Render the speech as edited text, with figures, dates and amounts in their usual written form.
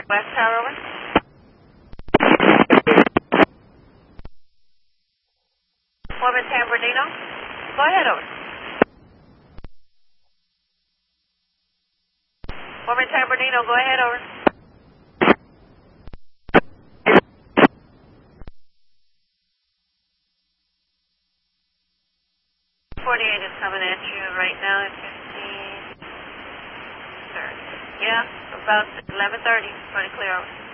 West Tower, over. Foreman San Bernardino. Go ahead, over. Foreman San Bernardino, go ahead, over. 48 is coming at you right now at 15. Yeah, about 11:30. Pretty clear over.